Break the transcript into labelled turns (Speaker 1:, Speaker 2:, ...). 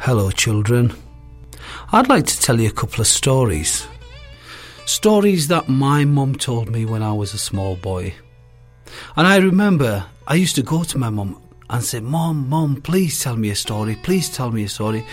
Speaker 1: Hello, children. I'd like to tell you a couple of stories. Stories that my mum told me when I was a small boy. And I remember I used to go to my mum and say, Mum, please tell me a story. Please tell me a story.